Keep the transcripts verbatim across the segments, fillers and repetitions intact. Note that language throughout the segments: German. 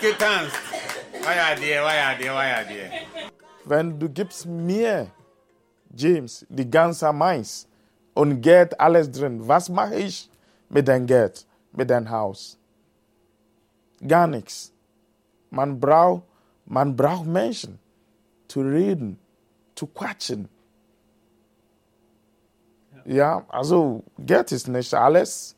getanzt. Wenn du gibst mir, James, die ganze Mais und Geld alles drin, was mache ich mit dem Geld, mit dem Haus? Gar nichts. Man braucht, man braucht Menschen zu reden, zu quatschen. Ja, also Geld ist nicht alles,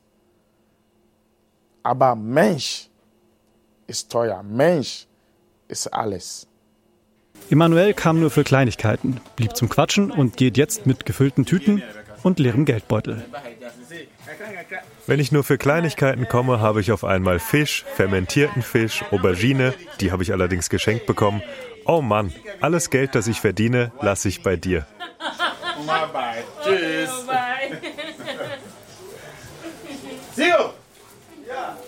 aber Mensch ist teuer. Mensch ist alles. Emanuel kam nur für Kleinigkeiten, blieb zum Quatschen und geht jetzt mit gefüllten Tüten und leerem Geldbeutel. Wenn ich nur für Kleinigkeiten komme, habe ich auf einmal Fisch, fermentierten Fisch, Aubergine, die habe ich allerdings geschenkt bekommen. Oh Mann, alles Geld, das ich verdiene, lasse ich bei dir. Bye. Tschüss. See you. Ja.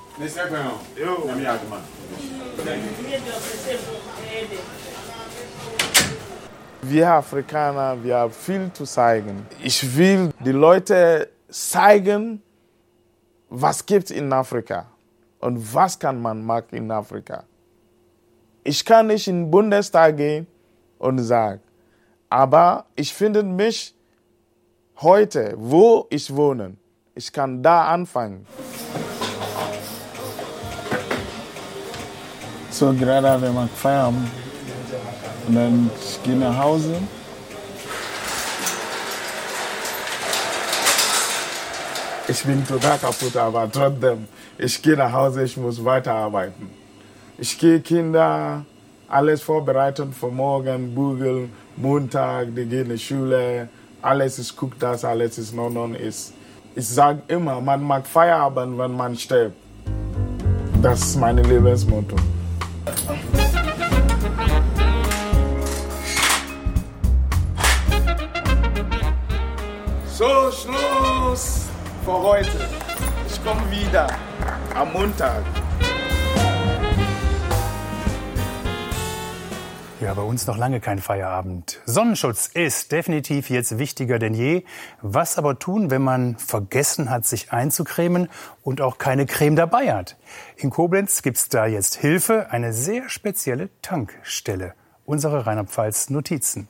Wir Afrikaner, wir haben viel zu zeigen. Ich will die Leute zeigen, was gibt in Afrika und was kann man machen in Afrika. Ich kann nicht in den Bundestag gehen und sagen, aber ich finde mich heute, wo ich wohne, ich kann da anfangen. So gerade haben wir Feierabend und dann ich gehe nach Hause. Ich bin total kaputt, aber trotzdem, ich gehe nach Hause, ich muss weiterarbeiten. Ich gehe Kinder, alles vorbereiten für morgen, Bügeln, Montag, die gehen in die Schule, alles ist guckt, das alles ist noch non ist. Ich sage immer, man mag Feierabend, wenn man stirbt. Das ist mein Lebensmotto. So, Schluss für heute. Ich komme wieder am Montag. Ja, bei uns noch lange kein Feierabend. Sonnenschutz ist definitiv jetzt wichtiger denn je. Was aber tun, wenn man vergessen hat, sich einzucremen und auch keine Creme dabei hat? In Koblenz gibt's da jetzt Hilfe, eine sehr spezielle Tankstelle. Unsere Rheinland-Pfalz Notizen.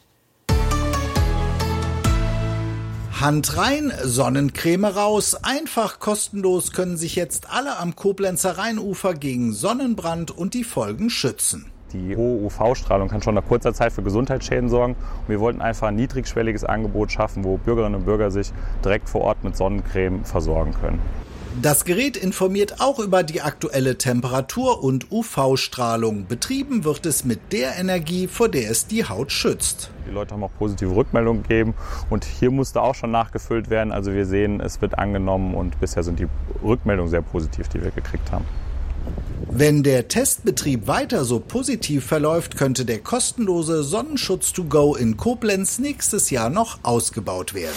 Hand rein, Sonnencreme raus. Einfach kostenlos können sich jetzt alle am Koblenzer Rheinufer gegen Sonnenbrand und die Folgen schützen. Die hohe U V-Strahlung kann schon nach kurzer Zeit für Gesundheitsschäden sorgen. Und wir wollten einfach ein niedrigschwelliges Angebot schaffen, wo Bürgerinnen und Bürger sich direkt vor Ort mit Sonnencreme versorgen können. Das Gerät informiert auch über die aktuelle Temperatur und U V-Strahlung. Betrieben wird es mit der Energie, vor der es die Haut schützt. Die Leute haben auch positive Rückmeldungen gegeben und hier musste auch schon nachgefüllt werden. Also wir sehen, es wird angenommen und bisher sind die Rückmeldungen sehr positiv, die wir gekriegt haben. Wenn der Testbetrieb weiter so positiv verläuft, könnte der kostenlose Sonnenschutz to go in Koblenz nächstes Jahr noch ausgebaut werden.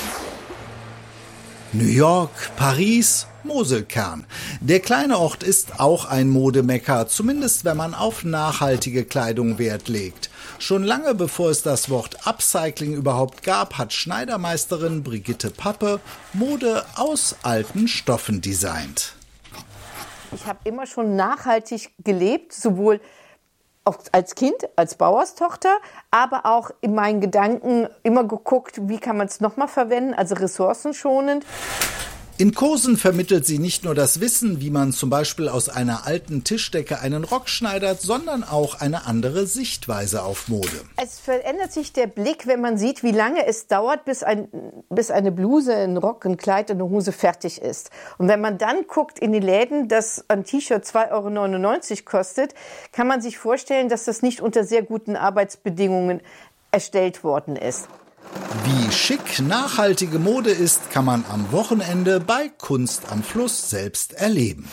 New York, Paris, Moselkern. Der kleine Ort ist auch ein Modemekka, zumindest wenn man auf nachhaltige Kleidung Wert legt. Schon lange bevor es das Wort Upcycling überhaupt gab, hat Schneidermeisterin Brigitte Pappe Mode aus alten Stoffen designt. Ich habe immer schon nachhaltig gelebt, sowohl als Kind, als Bauerstochter, aber auch in meinen Gedanken immer geguckt, wie kann man es nochmal verwenden, also ressourcenschonend. In Kursen vermittelt sie nicht nur das Wissen, wie man zum Beispiel aus einer alten Tischdecke einen Rock schneidert, sondern auch eine andere Sichtweise auf Mode. Es verändert sich der Blick, wenn man sieht, wie lange es dauert, bis, ein, bis eine Bluse, ein Rock, ein Kleid, eine Hose fertig ist. Und wenn man dann guckt in die Läden, dass ein T-Shirt zwei Euro neunundneunzig kostet, kann man sich vorstellen, dass das nicht unter sehr guten Arbeitsbedingungen erstellt worden ist. Wie schick nachhaltige Mode ist, kann man am Wochenende bei Kunst am Fluss selbst erleben.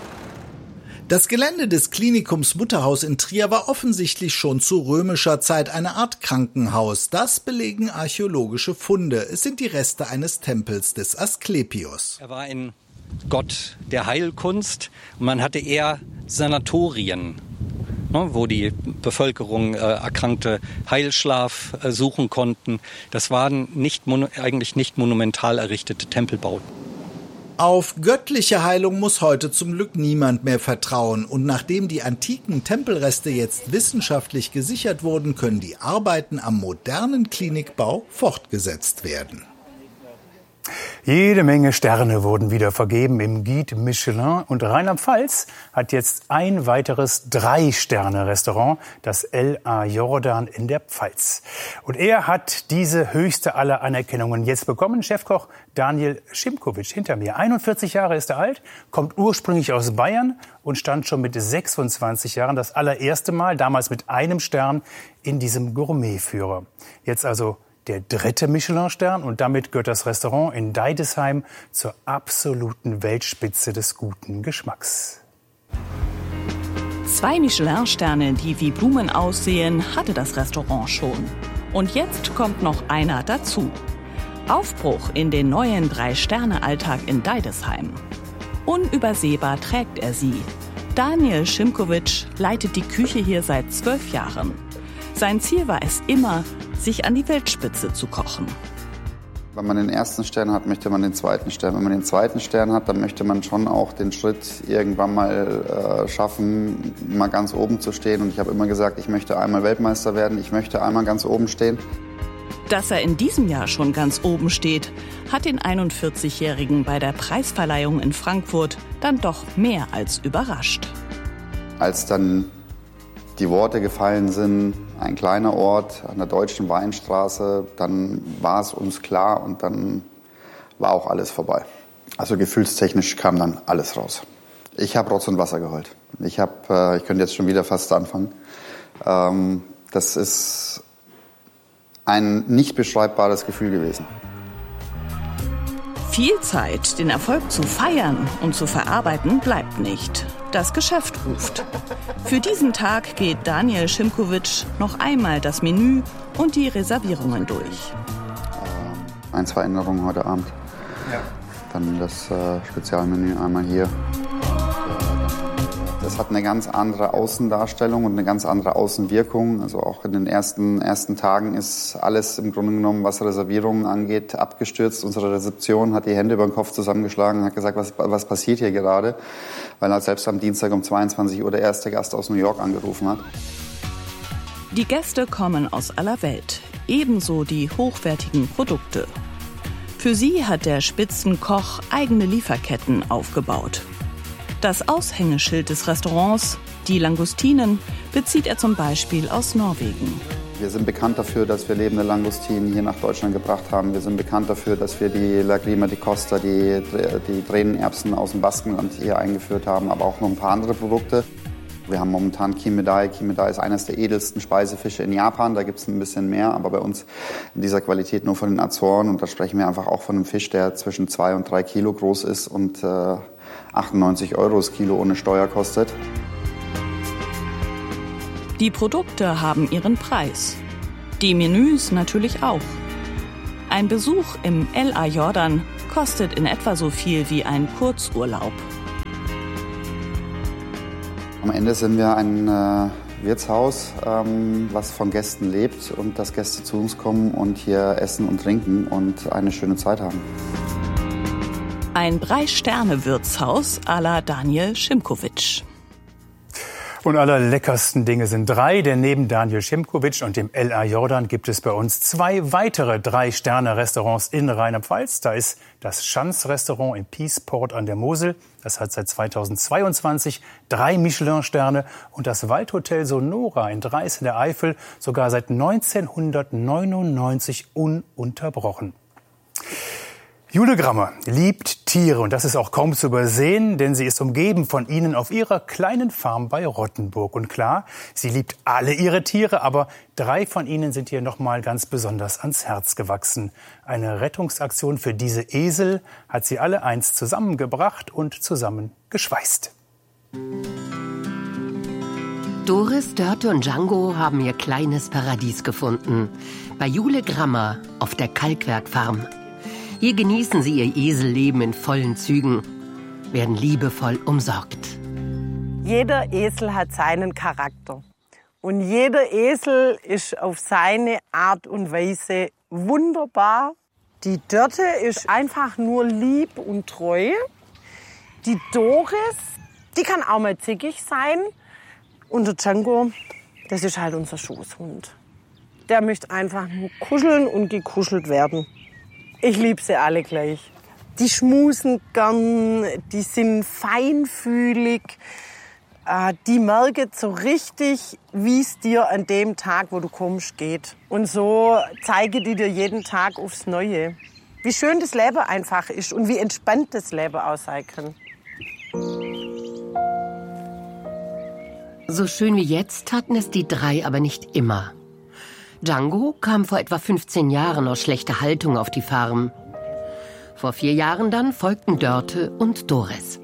Das Gelände des Klinikums Mutterhaus in Trier war offensichtlich schon zu römischer Zeit eine Art Krankenhaus. Das belegen archäologische Funde. Es sind die Reste eines Tempels des Asklepios. Er war ein Gott der Heilkunst und man hatte eher Sanatorien, wo die Bevölkerung äh, Erkrankte Heilschlaf äh, suchen konnten. Das waren nicht, eigentlich nicht monumental errichtete Tempelbauten. Auf göttliche Heilung muss heute zum Glück niemand mehr vertrauen. Und nachdem die antiken Tempelreste jetzt wissenschaftlich gesichert wurden, können die Arbeiten am modernen Klinikbau fortgesetzt werden. Jede Menge Sterne wurden wieder vergeben im Guide Michelin. Und Rheinland-Pfalz hat jetzt ein weiteres Drei-Sterne-Restaurant, das El Jordan in der Pfalz. Und er hat diese höchste aller Anerkennungen jetzt bekommen. Chefkoch Daniel Šimkovič hinter mir. einundvierzig Jahre ist er alt, kommt ursprünglich aus Bayern und stand schon mit sechsundzwanzig Jahren das allererste Mal, damals mit einem Stern, in diesem Gourmetführer. Jetzt also der dritte Michelin-Stern und damit gehört das Restaurant in Deidesheim zur absoluten Weltspitze des guten Geschmacks. Zwei Michelin-Sterne, die wie Blumen aussehen, hatte das Restaurant schon. Und jetzt kommt noch einer dazu. Aufbruch in den neuen Drei-Sterne-Alltag in Deidesheim. Unübersehbar trägt er sie. Daniel Šimkovič leitet die Küche hier seit zwölf Jahren. Sein Ziel war es immer, sich an die Weltspitze zu kochen. Wenn man den ersten Stern hat, möchte man den zweiten Stern. Wenn man den zweiten Stern hat, dann möchte man schon auch den Schritt irgendwann mal äh, schaffen, mal ganz oben zu stehen. Und ich habe immer gesagt, ich möchte einmal Weltmeister werden, ich möchte einmal ganz oben stehen. Dass er in diesem Jahr schon ganz oben steht, hat den einundvierzigjährigen bei der Preisverleihung in Frankfurt dann doch mehr als überrascht. Als dann die Worte gefallen sind, ein kleiner Ort an der deutschen Weinstraße, dann war es uns klar und dann war auch alles vorbei. Also gefühlstechnisch kam dann alles raus. Ich habe Rotz und Wasser geheult. Ich habe, äh, ich könnte jetzt schon wieder fast anfangen. Ähm, das ist ein nicht beschreibbares Gefühl gewesen. Viel Zeit, den Erfolg zu feiern und zu verarbeiten, bleibt nicht. Das Geschäft ruft. Für diesen Tag geht Daniel Šimkovič noch einmal das Menü und die Reservierungen durch. Ähm, ein, zwei Änderungen heute Abend. Ja. Dann das äh, Spezialmenü einmal hier. Das hat eine ganz andere Außendarstellung und eine ganz andere Außenwirkung. Also auch in den ersten, ersten Tagen ist alles im Grunde genommen, was Reservierungen angeht, abgestürzt. Unsere Rezeption hat die Hände über den Kopf zusammengeschlagen und hat gesagt, was, was passiert hier gerade? Weil er selbst am Dienstag um zweiundzwanzig Uhr der erste Gast aus New York angerufen hat. Die Gäste kommen aus aller Welt, ebenso die hochwertigen Produkte. Für sie hat der Spitzenkoch eigene Lieferketten aufgebaut. Das Aushängeschild des Restaurants, die Langustinen, bezieht er zum Beispiel aus Norwegen. Wir sind bekannt dafür, dass wir lebende Langustinen hier nach Deutschland gebracht haben. Wir sind bekannt dafür, dass wir die Lagrima di Costa, die, die Tränenerbsen aus dem Baskenland hier eingeführt haben, aber auch noch ein paar andere Produkte. Wir haben momentan Kimedai. Kimedai ist eines der edelsten Speisefische in Japan. Da gibt es ein bisschen mehr, aber bei uns in dieser Qualität nur von den Azoren. Und da sprechen wir einfach auch von einem Fisch, der zwischen zwei und drei Kilo groß ist und äh, achtundneunzig Euro das Kilo ohne Steuer kostet. Die Produkte haben ihren Preis. Die Menüs natürlich auch. Ein Besuch im El Jordan kostet in etwa so viel wie ein Kurzurlaub. Am Ende sind wir ein äh, Wirtshaus, ähm, was von Gästen lebt und dass Gäste zu uns kommen und hier essen und trinken und eine schöne Zeit haben. Ein Drei-Sterne-Wirtshaus à la Daniel Šimkovič. Und allerleckersten Dinge sind drei, denn neben Daniel Šimkovič und dem El Jordan gibt es bei uns zwei weitere Drei-Sterne-Restaurants in Rheinland-Pfalz. Da ist das Schanz-Restaurant in Piesport an der Mosel. Das hat seit zweitausendzweiundzwanzig drei Michelin-Sterne. Und das Waldhotel Sonora in Dreis in der Eifel sogar seit neunzehnhundertneunundneunzig ununterbrochen. Jule Grammer liebt Tiere und das ist auch kaum zu übersehen, denn sie ist umgeben von ihnen auf ihrer kleinen Farm bei Rottenburg. Und klar, sie liebt alle ihre Tiere, aber drei von ihnen sind ihr noch mal ganz besonders ans Herz gewachsen. Eine Rettungsaktion für diese Esel hat sie alle einst zusammengebracht und zusammen geschweißt. Doris, Dörte und Django haben ihr kleines Paradies gefunden. Bei Jule Grammer auf der Kalkwerkfarm. Hier genießen sie ihr Eselleben in vollen Zügen, werden liebevoll umsorgt. Jeder Esel hat seinen Charakter. Und jeder Esel ist auf seine Art und Weise wunderbar. Die Dörte ist einfach nur lieb und treu. Die Doris, die kann auch mal zickig sein. Und der Django, das ist halt unser Schoßhund. Der möchte einfach nur kuscheln und gekuschelt werden. Ich liebe sie alle gleich. Die schmusen gern, die sind feinfühlig. Die merken so richtig, wie es dir an dem Tag, wo du kommst, geht. Und so zeigen die dir jeden Tag aufs Neue. Wie schön das Leben einfach ist und wie entspannt das Leben auch sein kann. So schön wie jetzt hatten es die drei aber nicht immer. Django kam vor etwa fünfzehn Jahren aus schlechter Haltung auf die Farm. Vor vier Jahren dann folgten Dörte und Doris.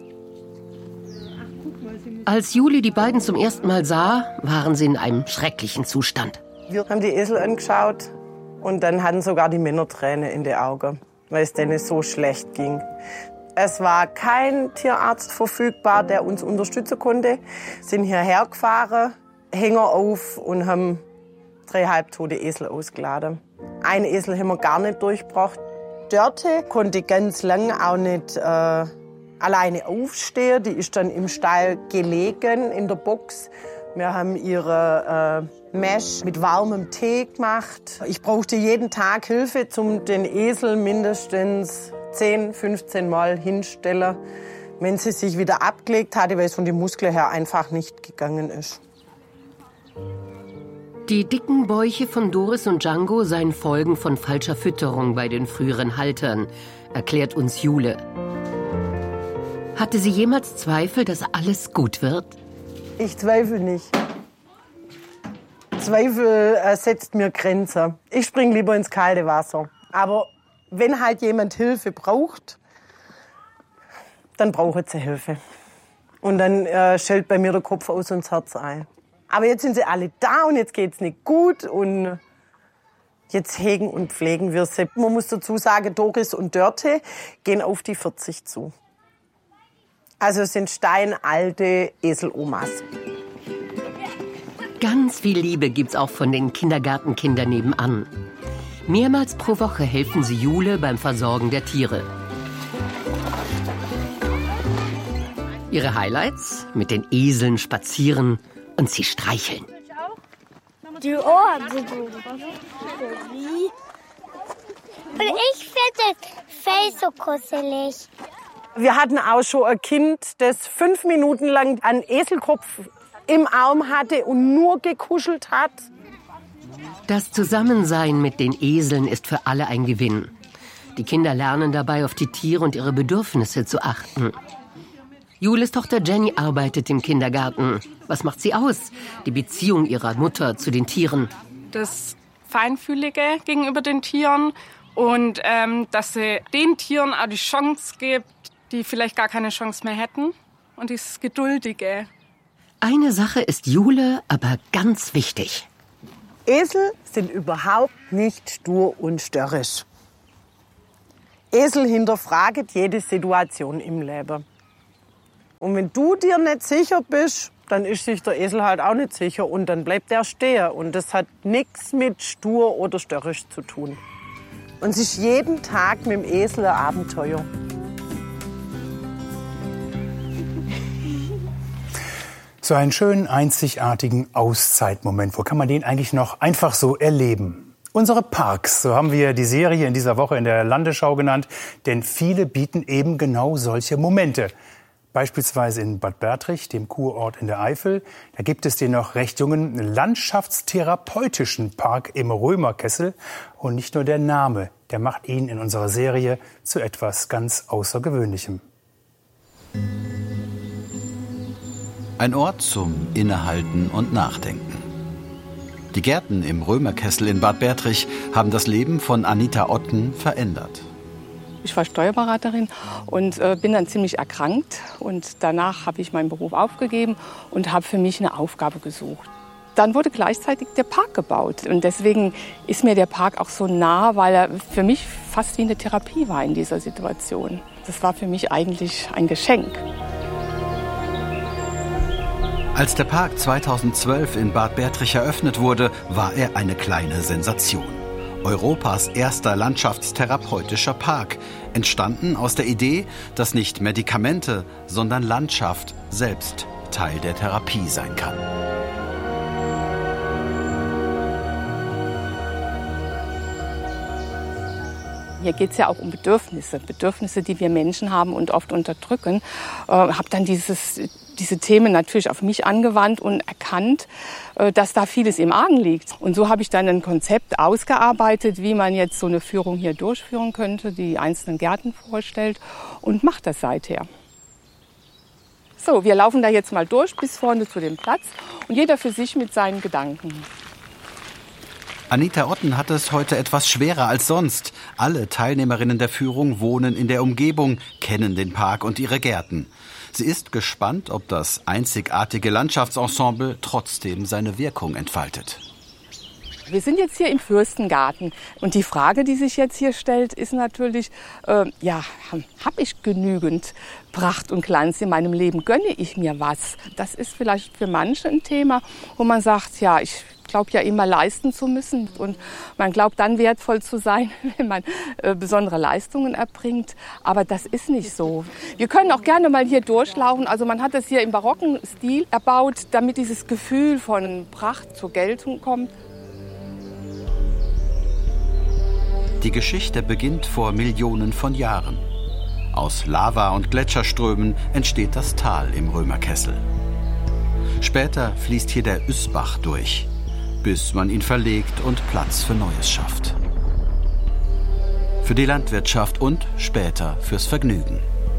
Als Juli die beiden zum ersten Mal sah, waren sie in einem schrecklichen Zustand. Wir haben die Esel angeschaut und dann hatten sogar die Männer Tränen in den Augen, weil es denen so schlecht ging. Es war kein Tierarzt verfügbar, der uns unterstützen konnte. Wir sind hierher gefahren, Hänger auf und haben drei halbtote Esel ausgeladen. Einen Esel haben wir gar nicht durchgebracht. Dörte konnte ganz lange auch nicht äh, alleine aufstehen. Die ist dann im Stall gelegen in der Box. Wir haben ihre äh, Mesh mit warmem Tee gemacht. Ich brauchte jeden Tag Hilfe, um den Esel mindestens zehn, fünfzehn Mal hinstellen, wenn sie sich wieder abgelegt hatte, weil es von den Muskeln her einfach nicht gegangen ist. Die dicken Bäuche von Doris und Django seien Folgen von falscher Fütterung bei den früheren Haltern, erklärt uns Jule. Hatte sie jemals Zweifel, dass alles gut wird? Ich zweifle nicht. Zweifel äh, setzt mir Grenzen. Ich springe lieber ins kalte Wasser. Aber wenn halt jemand Hilfe braucht, dann braucht sie Hilfe. Und dann äh, schellt bei mir der Kopf aus und das Herz ein. Aber jetzt sind sie alle da und jetzt geht's nicht gut und jetzt hegen und pflegen wir sie. Man muss dazu sagen, Doris und Dörte gehen auf die vierzig zu. Also es sind steinalte Eselomas. Ganz viel Liebe gibt's auch von den Kindergartenkindern nebenan. Mehrmals pro Woche helfen sie Jule beim Versorgen der Tiere. Ihre Highlights? Mit den Eseln spazieren und sie streicheln. Die Ohren sind so. Und ich finde das Fell so kuschelig. Wir hatten auch schon ein Kind, das fünf Minuten lang einen Eselkopf im Arm hatte und nur gekuschelt hat. Das Zusammensein mit den Eseln ist für alle ein Gewinn. Die Kinder lernen dabei, auf die Tiere und ihre Bedürfnisse zu achten. Jules Tochter Jenny arbeitet im Kindergarten. Was macht sie aus? Die Beziehung ihrer Mutter zu den Tieren. Das Feinfühlige gegenüber den Tieren und ähm, dass sie den Tieren auch die Chance gibt, die vielleicht gar keine Chance mehr hätten. Und dieses Geduldige. Eine Sache ist Jule aber ganz wichtig. Esel sind überhaupt nicht stur und störrisch. Esel hinterfragen jede Situation im Leben. Und wenn du dir nicht sicher bist, dann ist sich der Esel halt auch nicht sicher und dann bleibt er stehen. Und das hat nichts mit stur oder störrisch zu tun. Und es ist jeden Tag mit dem Esel ein Abenteuer. So einen schönen, einzigartigen Auszeitmoment. Wo kann man den eigentlich noch einfach so erleben? Unsere Parks, so haben wir die Serie in dieser Woche in der Landesschau genannt. Denn viele bieten eben genau solche Momente. Beispielsweise in Bad Bertrich, dem Kurort in der Eifel. Da gibt es den noch recht jungen landschaftstherapeutischen Park im Römerkessel. Und nicht nur der Name, der macht ihn in unserer Serie zu etwas ganz Außergewöhnlichem. Ein Ort zum Innehalten und Nachdenken. Die Gärten im Römerkessel in Bad Bertrich haben das Leben von Anita Otten verändert. Ich war Steuerberaterin und äh, bin dann ziemlich erkrankt. Und danach habe ich meinen Beruf aufgegeben und habe für mich eine Aufgabe gesucht. Dann wurde gleichzeitig der Park gebaut. Und deswegen ist mir der Park auch so nah, weil er für mich fast wie eine Therapie war in dieser Situation. Das war für mich eigentlich ein Geschenk. Als der Park zweitausendzwölf in Bad Bertrich eröffnet wurde, war er eine kleine Sensation. Europas erster landschaftstherapeutischer Park, entstanden aus der Idee, dass nicht Medikamente, sondern Landschaft selbst Teil der Therapie sein kann. Hier geht es ja auch um Bedürfnisse, Bedürfnisse, die wir Menschen haben und oft unterdrücken. Äh, habe dann dieses, diese Themen natürlich auf mich angewandt und erkannt, äh, dass da vieles im Argen liegt. Und so habe ich dann ein Konzept ausgearbeitet, wie man jetzt so eine Führung hier durchführen könnte, die einzelnen Gärten vorstellt, und mache das seither. So, wir laufen da jetzt mal durch bis vorne zu dem Platz und jeder für sich mit seinen Gedanken. Anita Otten hat es heute etwas schwerer als sonst. Alle Teilnehmerinnen der Führung wohnen in der Umgebung, kennen den Park und ihre Gärten. Sie ist gespannt, ob das einzigartige Landschaftsensemble trotzdem seine Wirkung entfaltet. Wir sind jetzt hier im Fürstengarten und die Frage, die sich jetzt hier stellt, ist natürlich, äh, ja, habe ich genügend Pracht und Glanz in meinem Leben? Gönne ich mir was? Das ist vielleicht für manche ein Thema, wo man sagt, ja, ich glaube ja immer leisten zu müssen und man glaubt dann wertvoll zu sein, wenn man äh, besondere Leistungen erbringt. Aber das ist nicht so. Wir können auch gerne mal hier durchlaufen. Also man hat das hier im barocken Stil erbaut, damit dieses Gefühl von Pracht zur Geltung kommt. Die Geschichte beginnt vor Millionen von Jahren. Aus Lava und Gletscherströmen entsteht das Tal im Römerkessel. Später fließt hier der Üßbach durch, bis man ihn verlegt und Platz für Neues schafft. Für die Landwirtschaft und später fürs Vergnügen.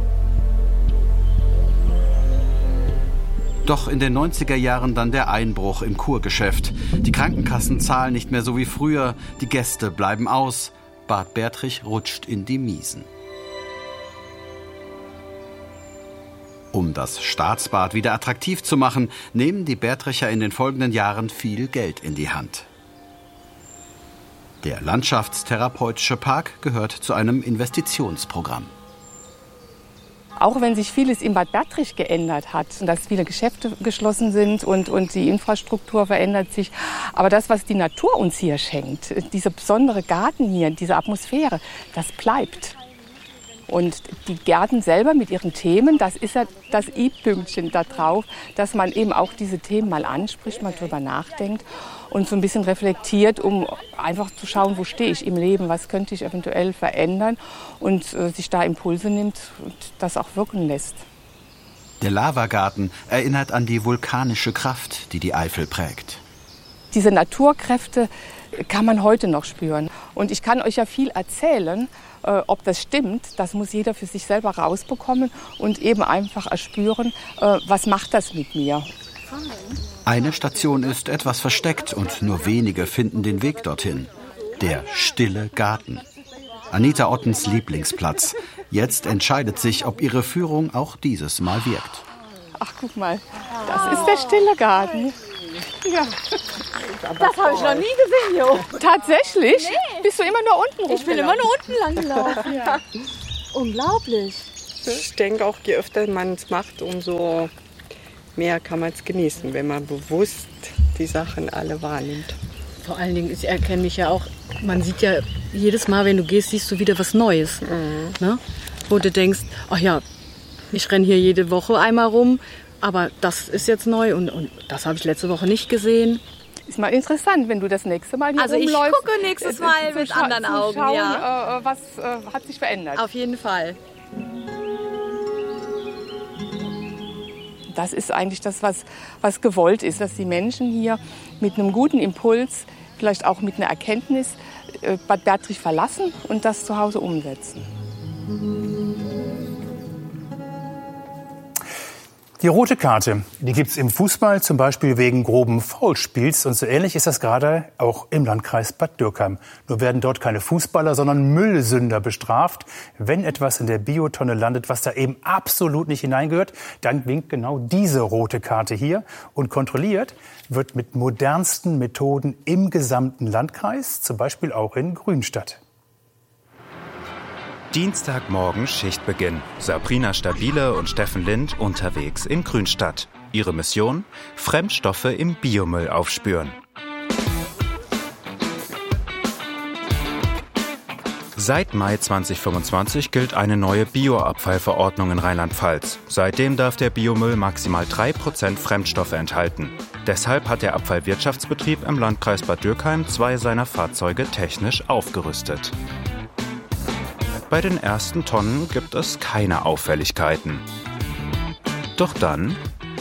Doch in den neunziger Jahren dann der Einbruch im Kurgeschäft. Die Krankenkassen zahlen nicht mehr so wie früher, die Gäste bleiben aus. Bad Bertrich rutscht in die Miesen. Um das Staatsbad wieder attraktiv zu machen, nehmen die Bertricher in den folgenden Jahren viel Geld in die Hand. Der Landschaftstherapeutische Park gehört zu einem Investitionsprogramm. Auch wenn sich vieles in Bad Bertrich geändert hat und dass viele Geschäfte geschlossen sind und, und die Infrastruktur verändert sich, aber das, was die Natur uns hier schenkt, dieser besondere Garten hier, diese Atmosphäre, das bleibt. Und die Gärten selber mit ihren Themen, das ist ja das i-Pünktchen da drauf, dass man eben auch diese Themen mal anspricht, mal drüber nachdenkt und so ein bisschen reflektiert, um einfach zu schauen, wo stehe ich im Leben, was könnte ich eventuell verändern und äh, sich da Impulse nimmt und das auch wirken lässt. Der Lavagarten erinnert an die vulkanische Kraft, die die Eifel prägt. Diese Naturkräfte kann man heute noch spüren. Und ich kann euch ja viel erzählen, äh, ob das stimmt. Das muss jeder für sich selber rausbekommen und eben einfach erspüren, äh, was macht das mit mir. Eine Station ist etwas versteckt und nur wenige finden den Weg dorthin. Der stille Garten. Anita Ottens Lieblingsplatz. Jetzt entscheidet sich, ob ihre Führung auch dieses Mal wirkt. Ach, guck mal, das ist der stille Garten. Ja. Das habe ich noch nie gesehen, Jo. Tatsächlich? Nee. Bist du immer nur unten rumgelaufen? Ich bin immer nur unten lang gelaufen. Ja. Unglaublich. Ich denke auch, je öfter man es macht, umso mehr kann man es genießen, wenn man bewusst die Sachen alle wahrnimmt. Vor allen Dingen, ich erkenne mich ja auch, man sieht ja jedes Mal, wenn du gehst, siehst du wieder was Neues. Mhm. Ne? Wo du denkst, ach ja, ich renne hier jede Woche einmal rum, aber das ist jetzt neu und, und das habe ich letzte Woche nicht gesehen. Ist mal interessant, wenn du das nächste Mal hier Also ich rumläufst, gucke nächstes Mal äh, mit scha- anderen zu Augen, schauen, ja. äh, was äh, hat sich verändert. Auf jeden Fall. Das ist eigentlich das, was, was gewollt ist, dass die Menschen hier mit einem guten Impuls, vielleicht auch mit einer Erkenntnis, äh, Bad Bertrich verlassen und das zu Hause umsetzen. Die rote Karte, die gibt es im Fußball zum Beispiel wegen groben Foulspiels. Und so ähnlich ist das gerade auch im Landkreis Bad Dürkheim. Nur werden dort keine Fußballer, sondern Müllsünder bestraft. Wenn etwas in der Biotonne landet, was da eben absolut nicht hineingehört, dann winkt genau diese rote Karte hier. Und kontrolliert wird mit modernsten Methoden im gesamten Landkreis, zum Beispiel auch in Grünstadt. Dienstagmorgen Schichtbeginn. Sabrina Stabile und Steffen Lind unterwegs in Grünstadt. Ihre Mission? Fremdstoffe im Biomüll aufspüren. Seit Mai zweitausendfünfundzwanzig gilt eine neue Bioabfallverordnung in Rheinland-Pfalz. Seitdem darf der Biomüll maximal drei Prozent Fremdstoffe enthalten. Deshalb hat der Abfallwirtschaftsbetrieb im Landkreis Bad Dürkheim zwei seiner Fahrzeuge technisch aufgerüstet. Bei den ersten Tonnen gibt es keine Auffälligkeiten. Doch dann...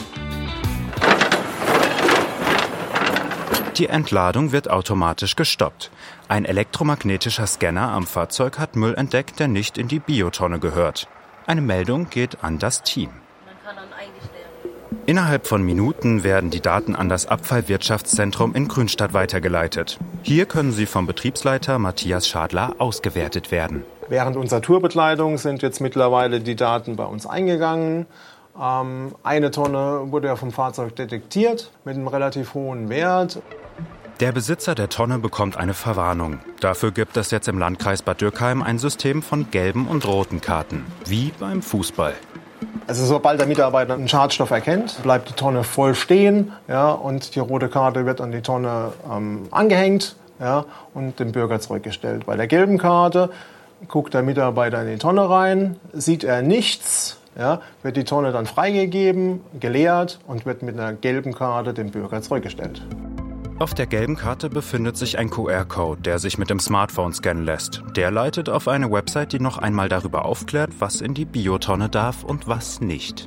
Die Entladung wird automatisch gestoppt. Ein elektromagnetischer Scanner am Fahrzeug hat Müll entdeckt, der nicht in die Biotonne gehört. Eine Meldung geht an das Team. Innerhalb von Minuten werden die Daten an das Abfallwirtschaftszentrum in Grünstadt weitergeleitet. Hier können sie vom Betriebsleiter Matthias Schadler ausgewertet werden. Während unserer Tourbegleitung sind jetzt mittlerweile die Daten bei uns eingegangen. Ähm, eine Tonne wurde ja vom Fahrzeug detektiert mit einem relativ hohen Wert. Der Besitzer der Tonne bekommt eine Verwarnung. Dafür gibt es jetzt im Landkreis Bad Dürkheim ein System von gelben und roten Karten, wie beim Fußball. Also sobald der Mitarbeiter einen Schadstoff erkennt, bleibt die Tonne voll stehen, ja, und die rote Karte wird an die Tonne ähm, angehängt, ja, und dem Bürger zurückgestellt. Bei der gelben Karte guckt der Mitarbeiter in die Tonne rein, sieht er nichts, ja, wird die Tonne dann freigegeben, geleert und wird mit einer gelben Karte dem Bürger zurückgestellt. Auf der gelben Karte befindet sich ein Q R-Code, der sich mit dem Smartphone scannen lässt. Der leitet auf eine Website, die noch einmal darüber aufklärt, was in die Biotonne darf und was nicht.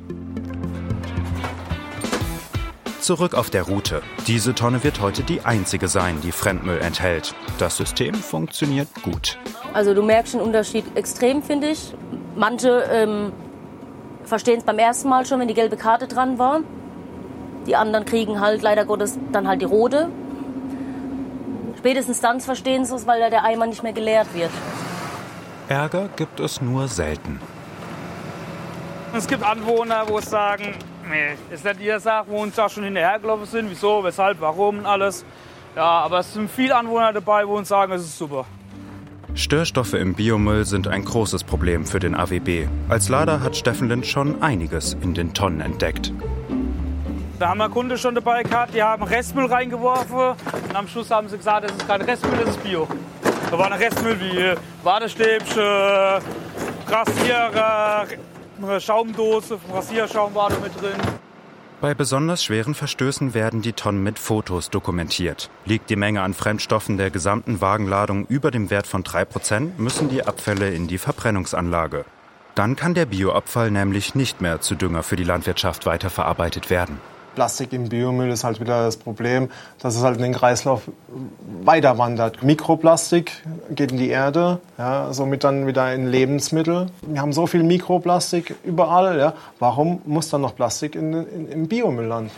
Zurück auf der Route. Diese Tonne wird heute die einzige sein, die Fremdmüll enthält. Das System funktioniert gut. Also du merkst den Unterschied extrem, finde ich. Manche ähm, verstehen es beim ersten Mal schon, wenn die gelbe Karte dran war. Die anderen kriegen halt leider Gottes dann halt die rote. Spätestens dann verstehen sie es, weil ja der Eimer nicht mehr geleert wird. Ärger gibt es nur selten. Es gibt Anwohner, wo es sagen, nee, ist nicht ihr Sache, wo uns da schon hinterhergelaufen sind, wieso, weshalb, warum und alles. Ja, aber es sind viele Anwohner dabei, wo uns sagen, es ist super. Störstoffe im Biomüll sind ein großes Problem für den A W B. Als Lader hat Steffen Lind schon einiges in den Tonnen entdeckt. Da haben wir Kunden schon dabei gehabt, die haben Restmüll reingeworfen und am Schluss haben sie gesagt, das ist kein Restmüll, das ist Bio. Da war ein Restmüll wie Wadestäbchen, Rasierer, Schaumdose, Rasierschaum war da mit drin. Bei besonders schweren Verstößen werden die Tonnen mit Fotos dokumentiert. Liegt die Menge an Fremdstoffen der gesamten Wagenladung über dem Wert von drei Prozent, müssen die Abfälle in die Verbrennungsanlage. Dann kann der Bioabfall nämlich nicht mehr zu Dünger für die Landwirtschaft weiterverarbeitet werden. Plastik im Biomüll ist halt wieder das Problem, dass es halt in den Kreislauf weiter wandert. Mikroplastik geht in die Erde, ja, somit dann wieder in Lebensmittel. Wir haben so viel Mikroplastik überall. Ja. Warum muss dann noch Plastik in, in, im Biomüll landen?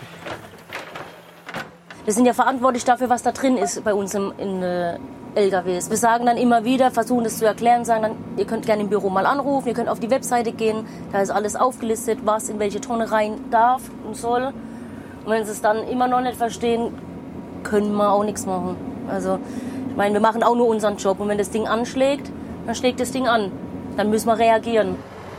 Wir sind ja verantwortlich dafür, was da drin ist bei uns im, in äh, L K Ws. Wir sagen dann immer wieder, versuchen das zu erklären, sagen dann, ihr könnt gerne im Büro mal anrufen, ihr könnt auf die Webseite gehen, da ist alles aufgelistet, was in welche Tonne rein darf und soll. Und wenn sie es dann immer noch nicht verstehen, können wir auch nichts machen. Also, ich meine, wir machen auch nur unseren Job. Und wenn das Ding anschlägt, dann schlägt das Ding an. Dann müssen wir reagieren.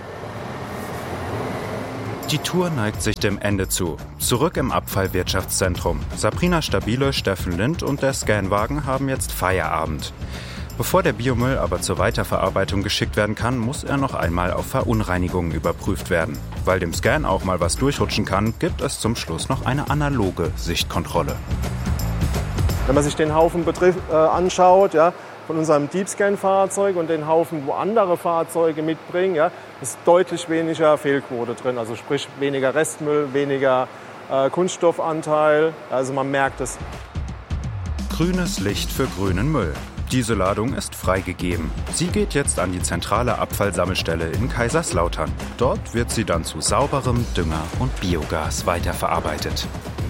Die Tour neigt sich dem Ende zu. Zurück im Abfallwirtschaftszentrum. Sabrina Stabile, Steffen Lind und der Scanwagen haben jetzt Feierabend. Bevor der Biomüll aber zur Weiterverarbeitung geschickt werden kann, muss er noch einmal auf Verunreinigungen überprüft werden. Weil dem Scan auch mal was durchrutschen kann, gibt es zum Schluss noch eine analoge Sichtkontrolle. Wenn man sich den Haufen betrifft, äh, anschaut, ja, von unserem Deepscan-Fahrzeug und den Haufen, wo andere Fahrzeuge mitbringen, ja, ist deutlich weniger Fehlquote drin. Also sprich weniger Restmüll, weniger äh, Kunststoffanteil. Also man merkt es. Grünes Licht für grünen Müll. Diese Ladung ist freigegeben. Sie geht jetzt an die zentrale Abfallsammelstelle in Kaiserslautern. Dort wird sie dann zu sauberem Dünger und Biogas weiterverarbeitet.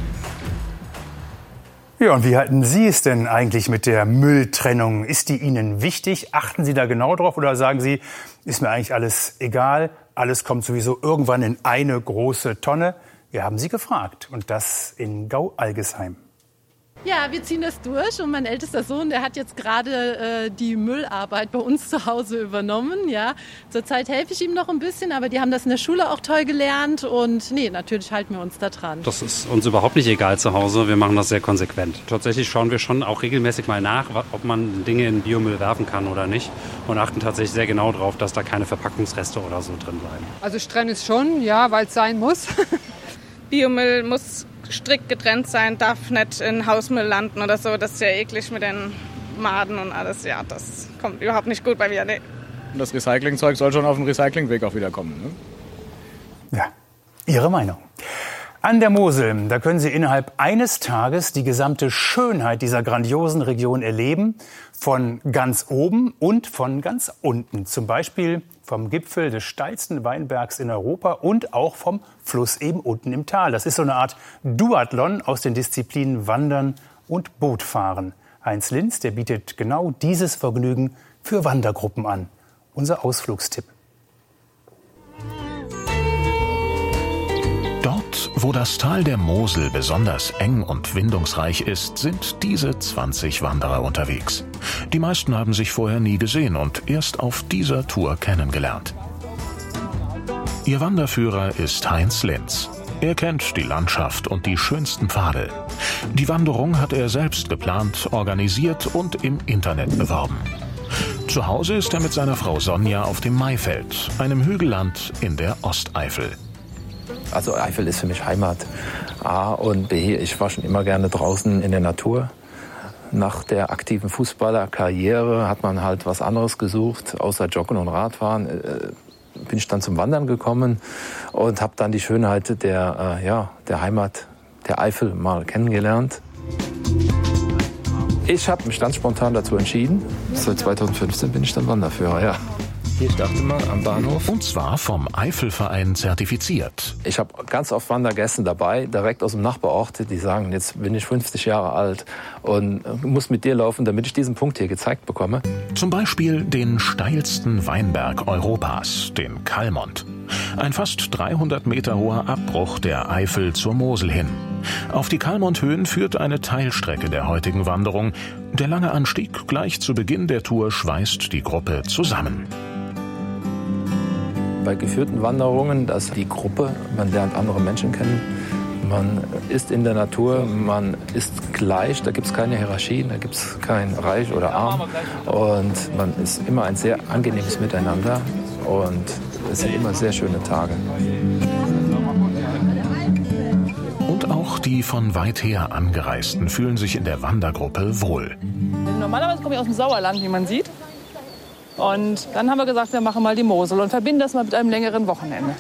Ja, und wie halten Sie es denn eigentlich mit der Mülltrennung? Ist die Ihnen wichtig? Achten Sie da genau drauf oder sagen Sie, ist mir eigentlich alles egal? Alles kommt sowieso irgendwann in eine große Tonne? Wir haben Sie gefragt und das in Gau-Algesheim. Ja, wir ziehen das durch und mein ältester Sohn, der hat jetzt gerade äh, die Müllarbeit bei uns zu Hause übernommen. Ja, zurzeit helfe ich ihm noch ein bisschen, aber die haben das in der Schule auch toll gelernt und nee, natürlich halten wir uns da dran. Das ist uns überhaupt nicht egal zu Hause, wir machen das sehr konsequent. Tatsächlich schauen wir schon auch regelmäßig mal nach, ob man Dinge in Biomüll werfen kann oder nicht und achten tatsächlich sehr genau darauf, dass da keine Verpackungsreste oder so drin bleiben. Also streng ist schon, ja, weil es sein muss. Biomüll muss strikt getrennt sein, darf nicht in Hausmüll landen oder so. Das ist ja eklig mit den Maden und alles. Ja, das kommt überhaupt nicht gut bei mir. Nee. Das Recyclingzeug soll schon auf den Recyclingweg auch wieder kommen. Ne? Ja, Ihre Meinung. An der Mosel, da können Sie innerhalb eines Tages die gesamte Schönheit dieser grandiosen Region erleben. Von ganz oben und von ganz unten. Zum Beispiel vom Gipfel des steilsten Weinbergs in Europa und auch vom Fluss eben unten im Tal. Das ist so eine Art Duathlon aus den Disziplinen Wandern und Bootfahren. Heinz Linz, der bietet genau dieses Vergnügen für Wandergruppen an. Unser Ausflugstipp. Dort, wo das Tal der Mosel besonders eng und windungsreich ist, sind diese zwanzig Wanderer unterwegs. Die meisten haben sich vorher nie gesehen und erst auf dieser Tour kennengelernt. Ihr Wanderführer ist Heinz Linz. Er kennt die Landschaft und die schönsten Pfade. Die Wanderung hat er selbst geplant, organisiert und im Internet beworben. Zu Hause ist er mit seiner Frau Sonja auf dem Maifeld, einem Hügelland in der Osteifel. Also Eifel ist für mich Heimat. A und B, ich war schon immer gerne draußen in der Natur. Nach der aktiven Fußballerkarriere hat man halt was anderes gesucht, außer Joggen und Radfahren. Äh, bin ich dann zum Wandern gekommen und habe dann die Schönheit der, äh, ja, der Heimat, der Eifel mal kennengelernt. Ich habe mich ganz spontan dazu entschieden. Seit zweitausendfünfzehn bin ich dann Wanderführer, ja. Hier, ich dachte mal, am Bahnhof. Und zwar vom Eifelverein zertifiziert. Ich habe ganz oft Wandergäste dabei, direkt aus dem Nachbarort, die sagen, jetzt bin ich fünfzig Jahre alt und muss mit dir laufen, damit ich diesen Punkt hier gezeigt bekomme. Zum Beispiel den steilsten Weinberg Europas, den Kalmont. Ein fast dreihundert Meter hoher Abbruch der Eifel zur Mosel hin. Auf die Kalmonthöhen führt eine Teilstrecke der heutigen Wanderung. Der lange Anstieg gleich zu Beginn der Tour schweißt die Gruppe zusammen. Bei geführten Wanderungen, das ist die Gruppe, man lernt andere Menschen kennen, man ist in der Natur, man ist gleich, da gibt es keine Hierarchien, da gibt es kein Reich oder Arm und man ist immer ein sehr angenehmes Miteinander und es sind immer sehr schöne Tage. Und auch die von weit her Angereisten fühlen sich in der Wandergruppe wohl. Normalerweise komme ich aus dem Sauerland, wie man sieht. Und dann haben wir gesagt, wir machen mal die Mosel und verbinden das mal mit einem längeren Wochenende.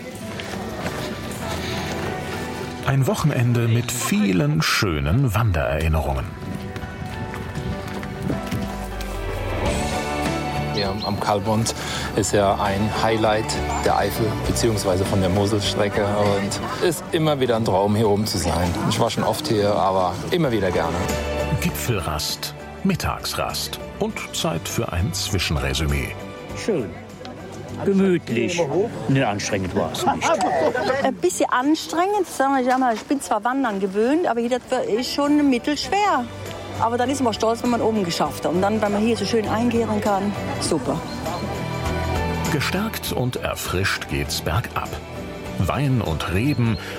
Ein Wochenende mit vielen schönen Wandererinnerungen. Hier am Kalmont ist ja ein Highlight der Eifel bzw. von der Moselstrecke und ist immer wieder ein Traum, hier oben zu sein. Ich war schon oft hier, aber immer wieder gerne. Gipfelrast, Mittagsrast und Zeit für ein Zwischenresümee. Schön, gemütlich. Nicht anstrengend war es nicht. Ein bisschen anstrengend. Ich bin zwar Wandern gewöhnt, aber hier ist schon mittelschwer. Aber dann ist man stolz, wenn man oben geschafft hat. Und dann, wenn man hier so schön einkehren kann, super. Gestärkt und erfrischt geht's bergab. Wein und Reben